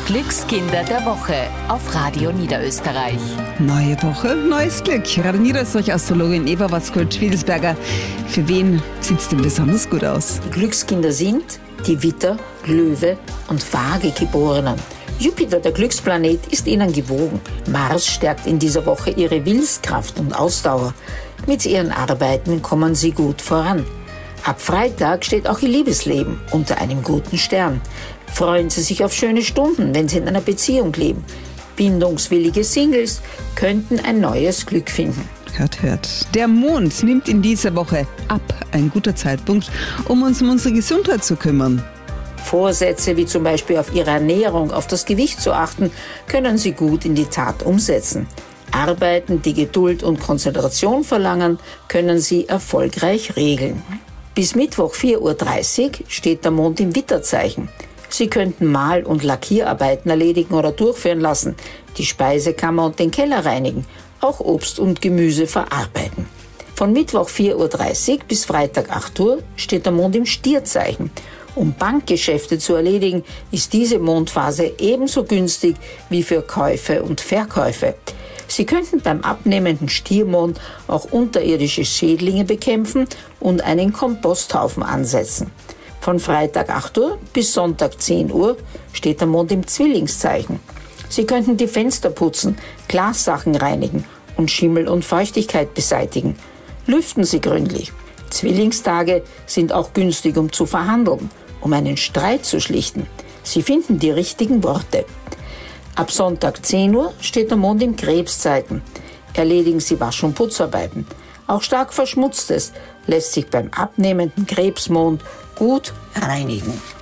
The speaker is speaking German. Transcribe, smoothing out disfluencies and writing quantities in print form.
Glückskinder der Woche auf Radio Niederösterreich. Neue Woche, neues Glück. Radio Niederösterreich-Astrologin Eva Watzgold-Schwiedelsberger. Für wen sieht es denn besonders gut aus? Die Glückskinder sind die Widder, Löwe und Waage-Geborenen. Jupiter, der Glücksplanet, ist ihnen gewogen. Mars stärkt in dieser Woche ihre Willenskraft und Ausdauer. Mit ihren Arbeiten kommen sie gut voran. Ab Freitag steht auch ihr Liebesleben unter einem guten Stern. Freuen Sie sich auf schöne Stunden, wenn Sie in einer Beziehung leben. Bindungswillige Singles könnten ein neues Glück finden. Hört, hört. Der Mond nimmt in dieser Woche ab. Ein guter Zeitpunkt, um uns um unsere Gesundheit zu kümmern. Vorsätze wie zum Beispiel auf Ihre Ernährung, auf das Gewicht zu achten, können Sie gut in die Tat umsetzen. Arbeiten, die Geduld und Konzentration verlangen, können Sie erfolgreich regeln. Bis Mittwoch 4:30 Uhr steht der Mond im Widderzeichen. Sie könnten Mal- und Lackierarbeiten erledigen oder durchführen lassen, die Speisekammer und den Keller reinigen, auch Obst und Gemüse verarbeiten. Von Mittwoch 4:30 Uhr bis Freitag 8 Uhr steht der Mond im Stierzeichen. Um Bankgeschäfte zu erledigen, ist diese Mondphase ebenso günstig wie für Käufe und Verkäufe. Sie könnten beim abnehmenden Stiermond auch unterirdische Schädlinge bekämpfen und einen Komposthaufen ansetzen. Von Freitag 8 Uhr bis Sonntag 10 Uhr steht der Mond im Zwillingszeichen. Sie könnten die Fenster putzen, Glassachen reinigen und Schimmel und Feuchtigkeit beseitigen. Lüften Sie gründlich. Zwillingstage sind auch günstig, um zu verhandeln, um einen Streit zu schlichten. Sie finden die richtigen Worte. Ab Sonntag 10 Uhr steht der Mond im Krebszeichen. Erledigen Sie Wasch- und Putzarbeiten. Auch stark Verschmutztes lässt sich beim abnehmenden Krebsmond gut reinigen.